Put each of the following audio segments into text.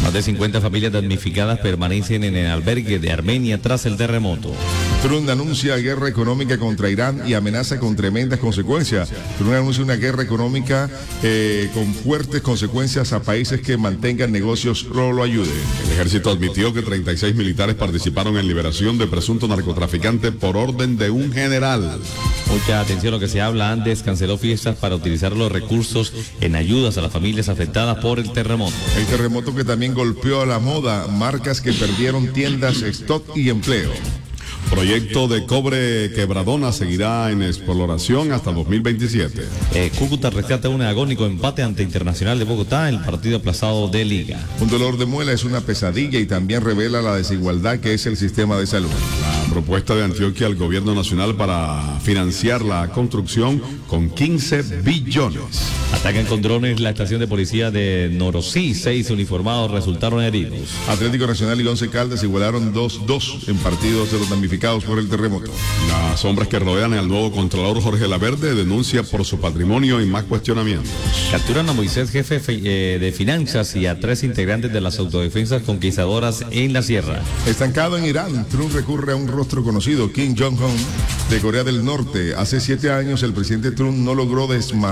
Más de 50 familias damnificadas permanecen en el albergue de Armenia tras el terremoto. Trump anuncia guerra económica contra Irán y amenaza con tremendas consecuencias. Trump anuncia una guerra económica con fuertes consecuencias a países que mantengan negocios o lo ayuden. El ejército admitió que 36 militares participaron en liberación de presunto narcotraficante por orden de un general. Mucha atención a lo que se habla. Andes canceló fiestas para utilizar los recursos en ayudas a las familias afectadas por el terremoto. El terremoto que también golpeó a la moda, marcas que perdieron tiendas, stock y empleo. Proyecto de cobre Quebradona seguirá en exploración hasta 2027. Cúcuta rescata un agónico empate ante Internacional de Bogotá, el partido aplazado de Liga. Un dolor de muela es una pesadilla y también revela la desigualdad que es el sistema de salud. La propuesta de Antioquia al gobierno nacional para financiar la construcción con 15 billones. Atacan con drones la estación de policía de Norosí. 6 uniformados resultaron heridos. Atlético Nacional y Once Caldas igualaron 2-2 en partidos de los damnificados por el terremoto. Las sombras que rodean al nuevo Contralor Jorge Laverde denuncia por su patrimonio y más cuestionamientos. Capturan a Moisés, jefe de finanzas, y a 3 integrantes de las autodefensas conquistadoras en la sierra. Estancado en Irán, Trump recurre a un rostro conocido, Kim Jong-un, de Corea del Norte. Hace 7 años el presidente Trump no logró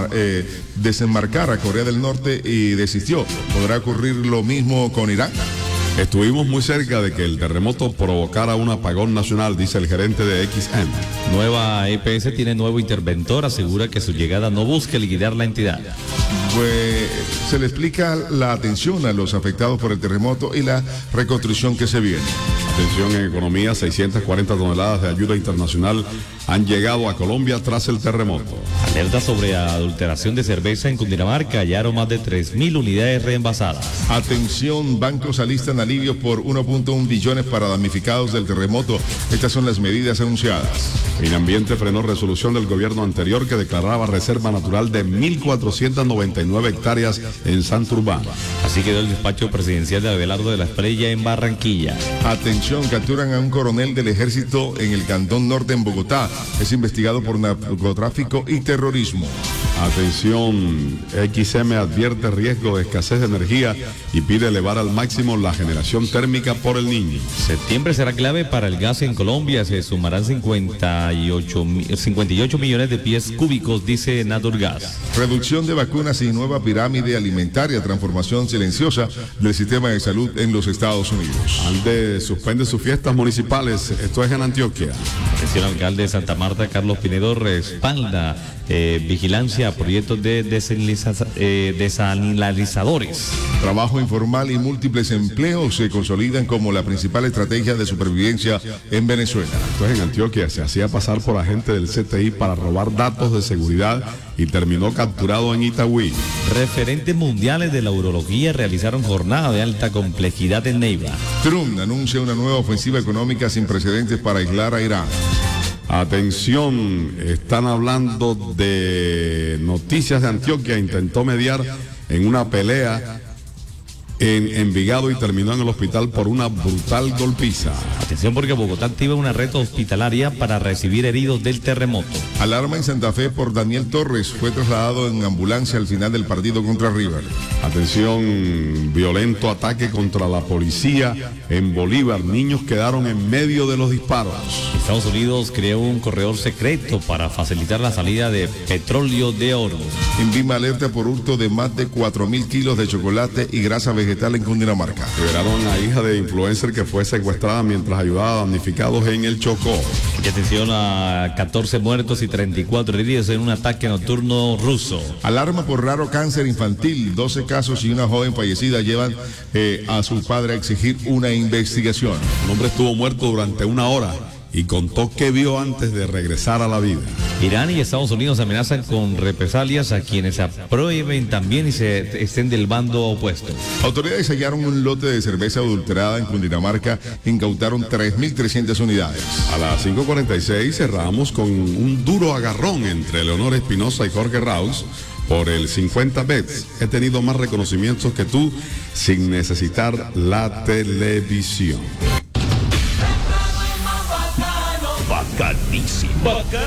desenmarcar a Corea del Norte y desistió. ¿Podrá ocurrir lo mismo con Irán? Estuvimos muy cerca de que el terremoto provocara un apagón nacional, dice el gerente de XM. Nueva EPS tiene nuevo interventor, asegura que su llegada no busca liquidar la entidad. Pues se le explica la atención a los afectados por el terremoto y la reconstrucción que se viene. Atención en economía, 640 toneladas de ayuda internacional han llegado a Colombia tras el terremoto. Alerta sobre adulteración de cerveza en Cundinamarca, hallaron más de 3.000 unidades reenvasadas. Atención, bancos alistan alivios por 1.1 billones para damnificados del terremoto. Estas son las medidas anunciadas. Finambiente frenó resolución del gobierno anterior que declaraba reserva natural de 1.499 hectáreas en Santurbán. Así quedó el despacho presidencial de Abelardo de la Espriella en Barranquilla. Atención, capturan a un coronel del ejército en el Cantón Norte en Bogotá. Es investigado por narcotráfico y terrorismo. Atención, XM advierte riesgo de escasez de energía y pide elevar al máximo la generación térmica por el Niño. Septiembre será clave para el gas en Colombia. Se sumarán 58 millones de pies cúbicos, dice Naturgas. Reducción de vacunas y nueva pirámide alimentaria, transformación silenciosa del sistema de salud en los Estados Unidos. Andes suspende sus fiestas municipales. Esto es en Antioquia. Atención, alcalde de Santa Marta, Carlos Pinedo, respalda vigilancia a proyectos de desalinizadores. Trabajo informal y múltiples empleos se consolidan como la principal estrategia de supervivencia en Venezuela. Esto es en Antioquia. Se hacía pasar por agente del CTI para robar datos de seguridad y terminó capturado en Itagüí. Referentes mundiales de la urología realizaron jornada de alta complejidad en Neiva. Trump anuncia una nueva ofensiva económica sin precedentes para aislar a Irán. Atención, están hablando de Noticias de Antioquia. Intentó mediar en una pelea en Envigado y terminó en el hospital por una brutal golpiza. Atención, porque Bogotá activa una red hospitalaria para recibir heridos del terremoto. Alarma en Santa Fe por Daniel Torres. Fue trasladado en ambulancia al final del partido contra River. Atención, violento ataque contra la policía en Bolívar. Niños quedaron en medio de los disparos. Estados Unidos creó un corredor secreto para facilitar la salida de petróleo de oro. INVIMA alerta por hurto de más de 4.000 kilos de chocolate y grasa vegetal en Cundinamarca. Liberaron a la hija de influencer que fue secuestrada mientras ayudaba a damnificados en el Chocó. Y atención, a 14 muertos y 34 heridos en un ataque nocturno ruso. Alarma por raro cáncer infantil. 12 casos y una joven fallecida llevan a su padre a exigir una investigación. El hombre estuvo muerto durante 1 hora y contó qué vio antes de regresar a la vida. Irán y Estados Unidos amenazan con represalias a quienes aprueben también y se estén del bando opuesto. Autoridades hallaron un lote de cerveza adulterada en Cundinamarca, incautaron 3.300 unidades. A las 5:46 cerramos con un duro agarrón entre Leonor Espinosa y Jorge Raus por el 50 Bets. He tenido más reconocimientos que tú sin necesitar la televisión. Bacanísimo.